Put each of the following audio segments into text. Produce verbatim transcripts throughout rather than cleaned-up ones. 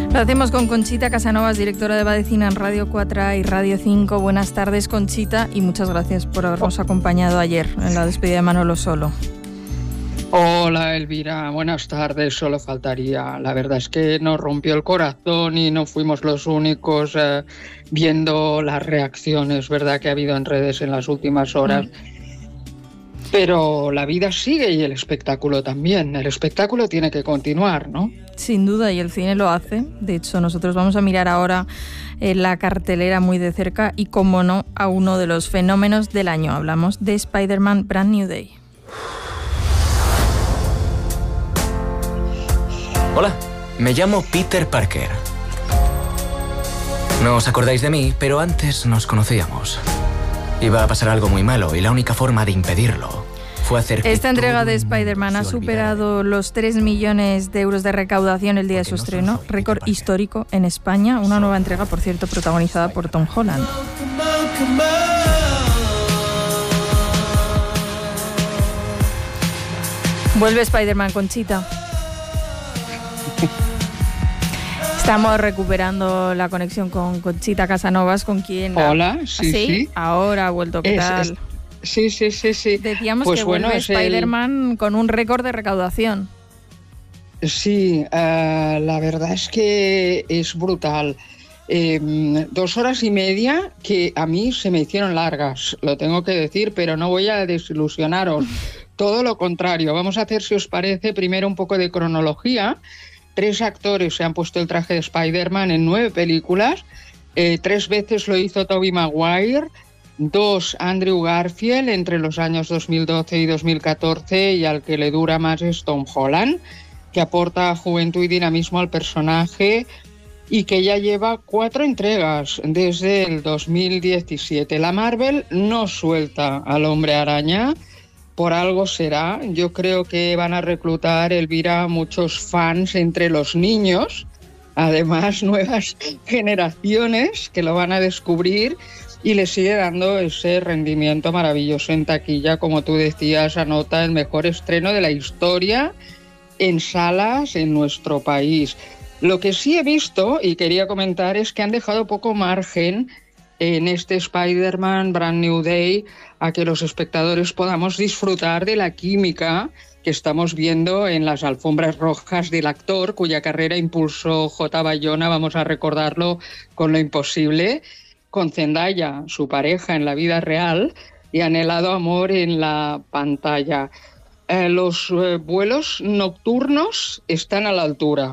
Lo hacemos con Conchita Casanovas, directora de Badecina en Radio cuatro y Radio cinco. Buenas tardes, Conchita, y muchas gracias por habernos acompañado ayer en la despedida de Manolo Solo. Hola, Elvira, buenas tardes, solo faltaría. La verdad es que nos rompió el corazón y no fuimos los únicos eh, viendo las reacciones, ¿verdad?, que ha habido en redes en las últimas horas. Mm. Pero la vida sigue y el espectáculo también. El espectáculo tiene que continuar, ¿no? Sin duda, y el cine lo hace. De hecho, nosotros vamos a mirar ahora eh, la cartelera muy de cerca y, como no, a uno de los fenómenos del año. Hablamos de Spider-Man Brand New Day. Hola, me llamo Peter Parker. No os acordáis de mí, pero antes nos conocíamos. Iba a pasar algo muy malo y la única forma de impedirlo fue hacer que... Esta entrega de Spider-Man ha superado los tres millones de euros de recaudación el día de su estreno, récord histórico en España. Una nueva entrega, por cierto, protagonizada por Tom Holland. Vuelve Spider-Man, Conchita. Estamos recuperando la conexión con Conchita Casanovas, con quien... Hola, sí, ¿Sí? sí. Ahora ha vuelto, ¿qué es, tal? Es, sí, sí, sí, sí. Decíamos pues que bueno, vuelve Spider-Man el... con un récord de recaudación. Sí, uh, la verdad es que es brutal. Eh, dos horas y media que a mí se me hicieron largas, lo tengo que decir, pero no voy a desilusionaros. Todo lo contrario. Vamos a hacer, si os parece, primero un poco de cronología. Tres actores se han puesto el traje de Spider-Man en nueve películas. Eh, tres veces lo hizo Tobey Maguire, dos Andrew Garfield entre los años dos mil doce y dos mil catorce, y al que le dura más es Tom Holland, que aporta juventud y dinamismo al personaje y que ya lleva cuatro entregas desde el dos mil diecisiete. La Marvel no suelta al Hombre Araña. Por algo será. Yo creo que van a reclutar, Elvira, muchos fans entre los niños, además nuevas generaciones que lo van a descubrir, y le sigue dando ese rendimiento maravilloso en taquilla. Como tú decías, anota el mejor estreno de la historia en salas en nuestro país. Lo que sí he visto y quería comentar es que han dejado poco margen en este Spider-Man Brand New Day a que los espectadores podamos disfrutar de la química que estamos viendo en las alfombras rojas del actor, cuya carrera impulsó J. Bayona, vamos a recordarlo, con Lo Imposible, con Zendaya, su pareja en la vida real, y anhelado amor en la pantalla. Eh, los eh, vuelos nocturnos están a la altura,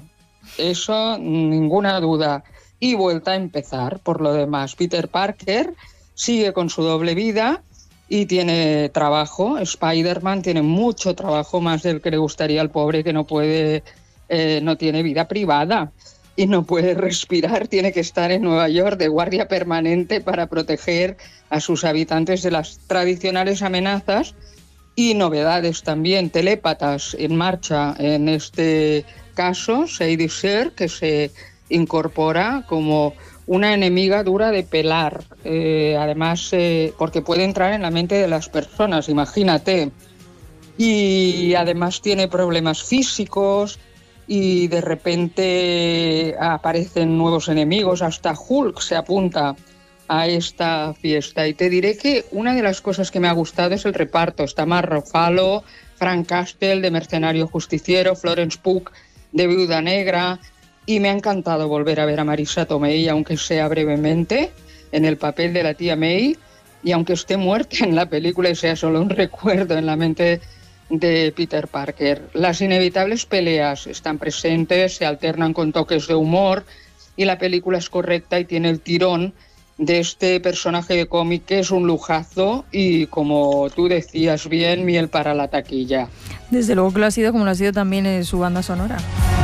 eso ninguna duda. Y vuelta a empezar. Por lo demás, Peter Parker sigue con su doble vida y tiene trabajo. Spider-Man tiene mucho trabajo, más del que le gustaría al pobre, que no puede, eh, no tiene vida privada y no puede respirar. Tiene que estar en Nueva York de guardia permanente para proteger a sus habitantes de las tradicionales amenazas y novedades también. Telépatas en marcha en este caso. Sadie Sher, que se incorpora como una enemiga dura de pelar, eh, además eh, porque puede entrar en la mente de las personas, imagínate, y además tiene problemas físicos y de repente aparecen nuevos enemigos, hasta Hulk se apunta a esta fiesta. Y te diré que una de las cosas que me ha gustado es el reparto. Está Mark Ruffalo, Frank Castle de Mercenario Justiciero, Florence Pugh de Viuda Negra. Y me ha encantado volver a ver a Marisa Tomei, aunque sea brevemente, en el papel de la tía May, y aunque esté muerta en la película y sea solo un recuerdo en la mente de Peter Parker. Las inevitables peleas están presentes, se alternan con toques de humor, y la película es correcta y tiene el tirón de este personaje de cómic que es un lujazo y, como tú decías bien, miel para la taquilla. Desde luego que lo ha sido, como lo ha sido también en su banda sonora.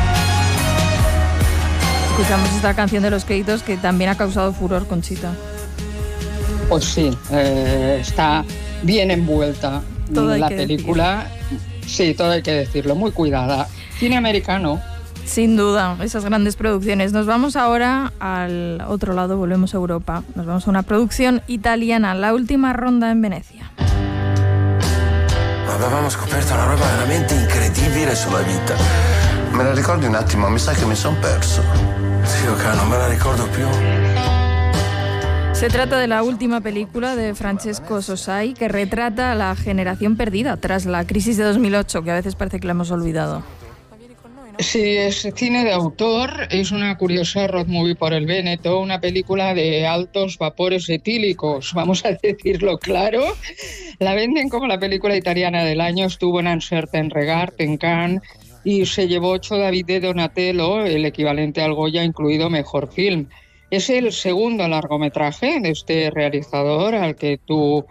Escuchamos esta canción de Los Créditos que también ha causado furor, Conchita. Pues sí, eh, está bien envuelta todo la película. Decir. Sí, todo hay que decirlo, muy cuidada. Cine americano. Sin duda, esas grandes producciones. Nos vamos ahora al otro lado, volvemos a Europa. Nos vamos a una producción italiana, La Última Ronda en Venecia. Avevamo scoperto una roba veramente incredibile sulla vita. me la ricordi un attimo, mi sa che mi son perso. Zio K, non me la ricordo più. Se trata de la última película de Francesco Sosai que retrata a la generación perdida tras la crisis de dos mil ocho, que a veces parece que la hemos olvidado. Sí, es cine de autor, es una curiosa road movie por el Véneto, una película de altos vapores etílicos, vamos a decirlo claro. La venden como la película italiana del año, estuvo en Un Certain Regard, en Cannes, y se llevó ocho David de Donatello, el equivalente al Goya, incluido Mejor Film. Es el segundo largometraje de este realizador al que tú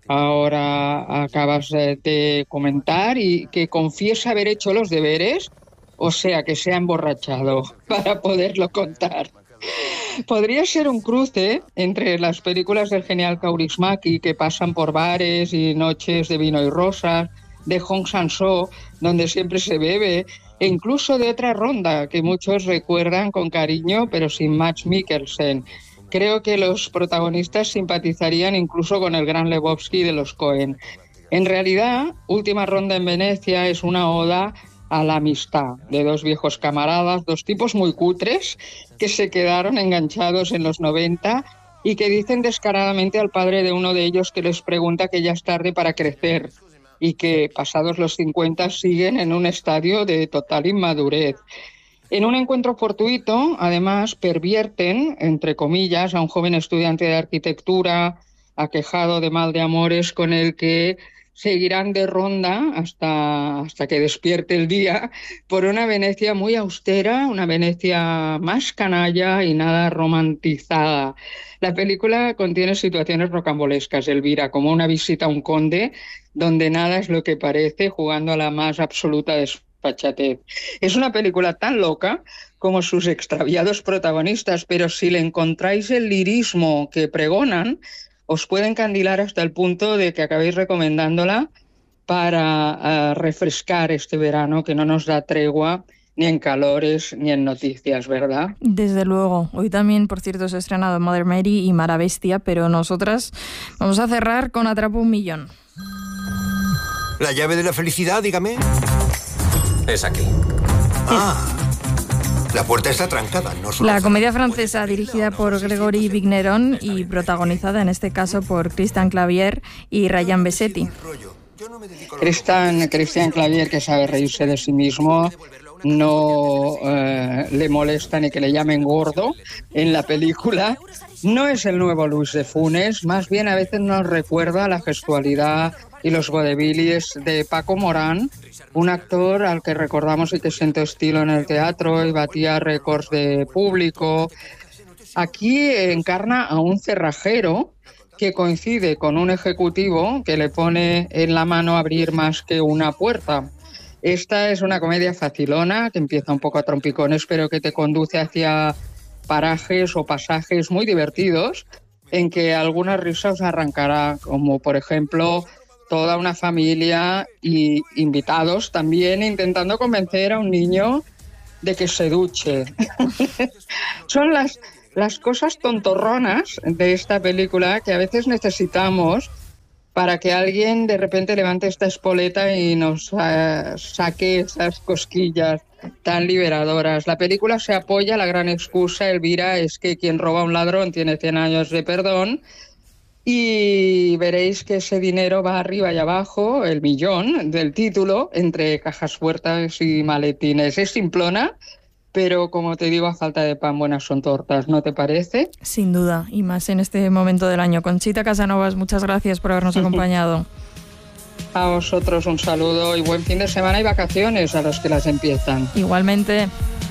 ahora acabas de comentar y que confiesa haber hecho los deberes, o sea que se ha emborrachado para poderlo contar. Podría ser un cruce entre las películas del genial Kaurismäki que pasan por bares y noches de vino y rosas, de Hong Sang-soo, donde siempre se bebe, e incluso de otra ronda que muchos recuerdan con cariño, pero sin Mads Mikkelsen. Creo que los protagonistas simpatizarían incluso con el gran Lebowski de los Coen. En realidad, Última Ronda en Venecia es una oda a la amistad de dos viejos camaradas, dos tipos muy cutres que se quedaron enganchados en los noventa y que dicen descaradamente al padre de uno de ellos que les pregunta que ya es tarde para crecer y que pasados los cincuenta siguen en un estadio de total inmadurez. En un encuentro fortuito, además, pervierten, entre comillas, a un joven estudiante de arquitectura aquejado de mal de amores con el que seguirán de ronda hasta, hasta que despierte el día por una Venecia muy austera, una Venecia más canalla y nada romantizada. La película contiene situaciones rocambolescas, Elvira, como una visita a un conde donde nada es lo que parece, jugando a la más absoluta desfachatez. Es una película tan loca como sus extraviados protagonistas, pero si le encontráis el lirismo que pregonan, os puede encandilar hasta el punto de que acabéis recomendándola para uh, refrescar este verano que no nos da tregua ni en calores ni en noticias, ¿verdad? Desde luego. Hoy también, por cierto, se ha estrenado Mother Mary y Mara Bestia, pero nosotras vamos a cerrar con Atrapa un Millón. La llave de la felicidad, dígame. Es aquí. Ah. La puerta está trancada, no solo... La comedia francesa dirigida por Gregory Vigneron y protagonizada en este caso por Christian Clavier y Ryan Bessetti. Christian, Christian Clavier, que sabe reírse de sí mismo, no eh, le molesta ni que le llamen gordo en la película. No es el nuevo Luis de Funes, más bien a veces nos recuerda a la gestualidad y los vodevilies de Paco Morán, un actor al que recordamos y que sentó estilo en el teatro y batía récords de público. Aquí encarna a un cerrajero que coincide con un ejecutivo que le pone en la mano abrir más que una puerta. Esta es una comedia facilona que empieza un poco a trompicones, pero que te conduce hacia parajes o pasajes muy divertidos en que alguna risa os arrancará, como por ejemplo toda una familia y invitados también intentando convencer a un niño de que se duche. Son las, las cosas tontorronas de esta película que a veces necesitamos para que alguien de repente levante esta espoleta y nos uh, saque esas cosquillas tan liberadoras. La película se apoya, la gran excusa, Elvira, es que quien roba a un ladrón tiene cien años de perdón. Y veréis que ese dinero va arriba y abajo, el millón del título, entre cajas fuertes y maletines. Es simplona, pero como te digo, a falta de pan buenas son tortas, ¿no te parece? Sin duda, y más en este momento del año. Conchita Casanovas, muchas gracias por habernos acompañado. A vosotros un saludo y buen fin de semana y vacaciones a los que las empiezan. Igualmente.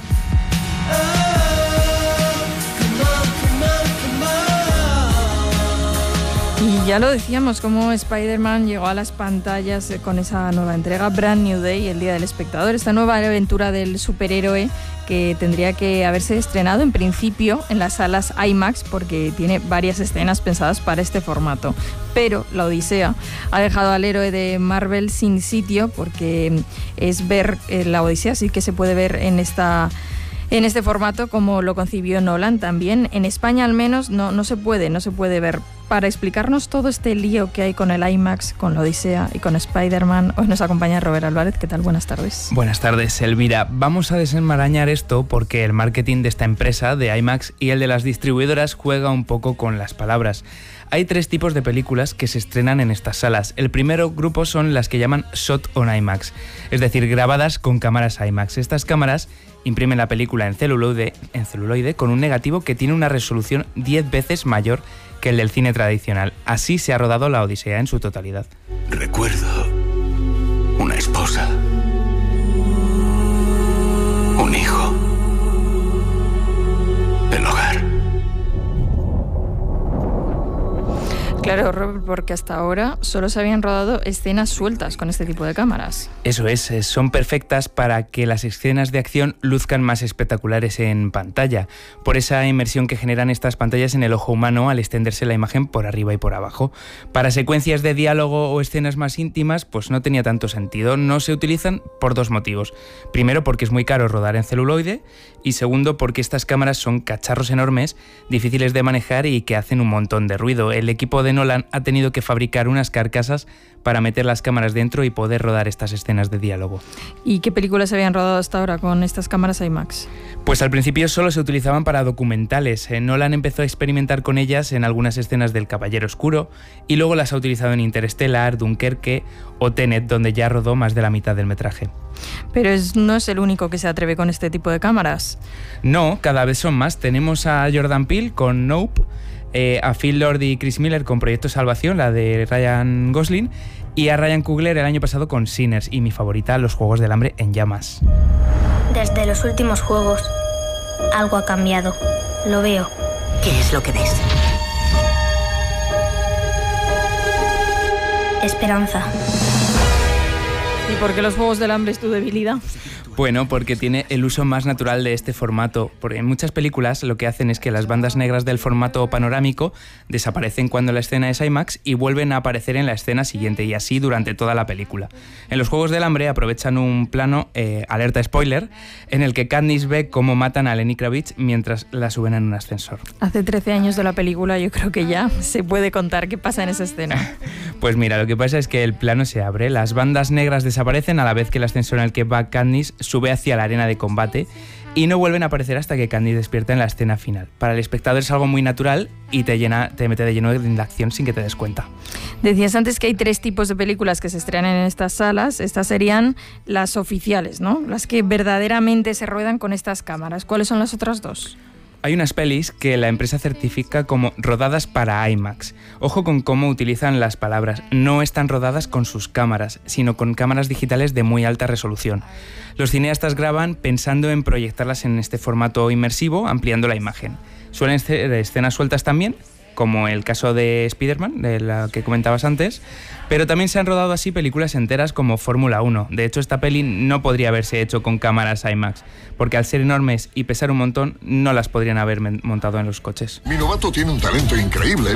Y ya lo decíamos, cómo Spider-Man llegó a las pantallas con esa nueva entrega, Brand New Day, el Día del Espectador, esta nueva aventura del superhéroe que tendría que haberse estrenado en principio en las salas IMAX porque tiene varias escenas pensadas para este formato. Pero la odisea ha dejado al héroe de Marvel sin sitio porque es ver eh, la odisea, sí que se puede ver en esta... En este formato, como lo concibió Nolan también, en España al menos no, no se puede, no se puede ver para explicarnos todo este lío que hay con el IMAX, con la Odisea y con Spider-Man, hoy nos acompaña Robert Álvarez. ¿Qué tal? Buenas tardes. Buenas tardes, Elvira. Vamos a desenmarañar esto porque el marketing de esta empresa, de IMAX, y el de las distribuidoras juega un poco con las palabras. Hay tres tipos de películas que se estrenan en estas salas. El primero grupo son las que llaman Shot on IMAX, es decir, grabadas con cámaras IMAX. Estas cámaras imprimen la película en celuloide, en celuloide con un negativo que tiene una resolución diez veces mayor que el del cine tradicional. Así se ha rodado La Odisea en su totalidad. Recuerdo una esposa, un hijo, el hogar. Claro, Robert, porque hasta ahora solo se habían rodado escenas sueltas con este tipo de cámaras. Eso es, son perfectas para que las escenas de acción luzcan más espectaculares en pantalla, por esa inmersión que generan estas pantallas en el ojo humano al extenderse la imagen por arriba y por abajo. Para secuencias de diálogo o escenas más íntimas, pues no tenía tanto sentido. No se utilizan por dos motivos. Primero, porque es muy caro rodar en celuloide, y segundo, porque estas cámaras son cacharros enormes, difíciles de manejar y que hacen un montón de ruido. El equipo de Nolan ha tenido que fabricar unas carcasas para meter las cámaras dentro y poder rodar estas escenas de diálogo. ¿Y qué películas se habían rodado hasta ahora con estas cámaras IMAX? Pues al principio solo se utilizaban para documentales. Nolan empezó a experimentar con ellas en algunas escenas del Caballero Oscuro y luego las ha utilizado en Interstellar, Dunkerque o Tenet, donde ya rodó más de la mitad del metraje. Pero es, no es el único que se atreve con este tipo de cámaras. No, cada vez son más. Tenemos a Jordan Peele con Nope, eh, a Phil Lord y Chris Miller con Proyecto Salvación, la de Ryan Gosling, y a Ryan Coogler el año pasado con Sinners, y mi favorita, Los Juegos del Hambre en llamas. Desde los últimos juegos, algo ha cambiado. Lo veo. ¿Qué es lo que ves? Esperanza. ¿Y por qué Los Juegos del Hambre es tu debilidad? Bueno, porque tiene el uso más natural de este formato. Porque en muchas películas lo que hacen es que las bandas negras del formato panorámico desaparecen cuando la escena es IMAX y vuelven a aparecer en la escena siguiente, y así durante toda la película. En Los Juegos del Hambre aprovechan un plano, eh, alerta spoiler, en el que Katniss ve cómo matan a Lenny Kravitz mientras la suben en un ascensor. Hace trece años de la película, yo creo que ya se puede contar qué pasa en esa escena. Pues mira, lo que pasa es que el plano se abre, las bandas negras desaparecen a la vez que el ascensor en el que va Katniss sube hacia la arena de combate y no vuelven a aparecer hasta que Katniss despierta en la escena final. Para el espectador es algo muy natural y te llena, te mete de lleno en la acción sin que te des cuenta. Decías antes que hay tres tipos de películas que se estrenan en estas salas. Estas serían las oficiales, ¿no? Las que verdaderamente se ruedan con estas cámaras. ¿Cuáles son las otras dos? Hay unas pelis que la empresa certifica como rodadas para IMAX. Ojo con cómo utilizan las palabras. No están rodadas con sus cámaras, sino con cámaras digitales de muy alta resolución. Los cineastas graban pensando en proyectarlas en este formato inmersivo, ampliando la imagen. Suelen ser escenas sueltas también, como el caso de Spider-Man, de la que comentabas antes, pero también se han rodado así películas enteras como Fórmula uno. De hecho, esta peli no podría haberse hecho con cámaras IMAX, porque al ser enormes y pesar un montón, no las podrían haber montado en los coches. Mi novato tiene un talento increíble,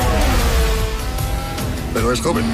pero es joven.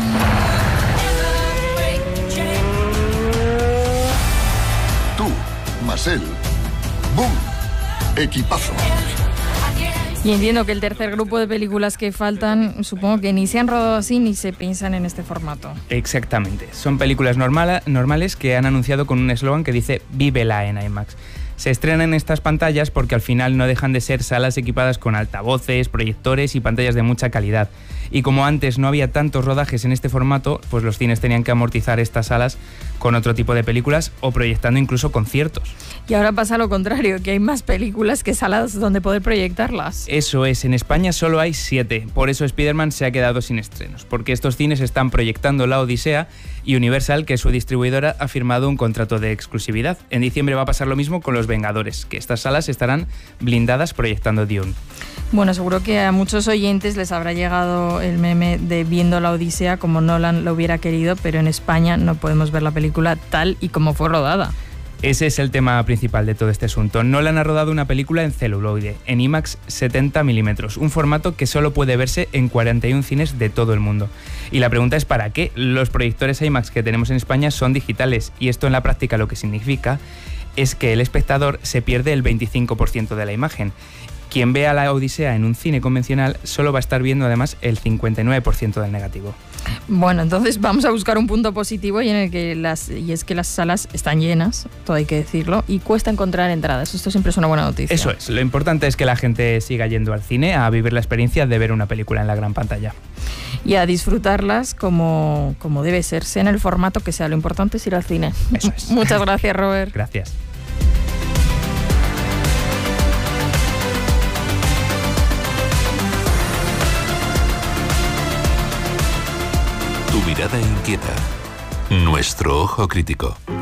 Tú, Marcel, ¡boom! Equipazo. Y entiendo que el tercer grupo de películas que faltan, supongo que ni se han rodado así ni se piensan en este formato. Exactamente. Son películas normala, normales que han anunciado con un eslogan que dice "Vívela en IMAX". Se estrenan en estas pantallas porque al final no dejan de ser salas equipadas con altavoces, proyectores y pantallas de mucha calidad. Y como antes no había tantos rodajes en este formato, pues los cines tenían que amortizar estas salas con otro tipo de películas o proyectando incluso conciertos. Y ahora pasa lo contrario, que hay más películas que salas donde poder proyectarlas. Eso es, en España solo hay siete, por eso Spider-Man se ha quedado sin estrenos, porque estos cines están proyectando La Odisea y Universal, que es su distribuidora, ha firmado un contrato de exclusividad. En diciembre va a pasar lo mismo con Los Vengadores, que estas salas estarán blindadas proyectando Dune. Bueno, seguro que a muchos oyentes les habrá llegado el meme de viendo La Odisea como Nolan lo hubiera querido, pero en España no podemos ver la película tal y como fue rodada. Ese es el tema principal de todo este asunto. Nolan ha rodado una película en celuloide, en IMAX setenta milímetros, un formato que solo puede verse en cuarenta y un cines de todo el mundo. Y la pregunta es ¿para qué? Los proyectores IMAX que tenemos en España son digitales, y esto en la práctica lo que significa es que el espectador se pierde el veinticinco por ciento de la imagen. quien vea la Odisea en un cine convencional solo va a estar viendo además el cincuenta y nueve por ciento del negativo. Bueno, entonces vamos a buscar un punto positivo y en el que las y es que las salas están llenas, todo hay que decirlo, y cuesta encontrar entradas. Esto siempre es una buena noticia. Eso es. Lo importante es que la gente siga yendo al cine a vivir la experiencia de ver una película en la gran pantalla. Y a disfrutarlas como, como debe ser, sea en el formato que sea. Lo importante es ir al cine. Eso es. Muchas gracias, Robert. Gracias. Tu mirada inquieta. Nuestro ojo crítico.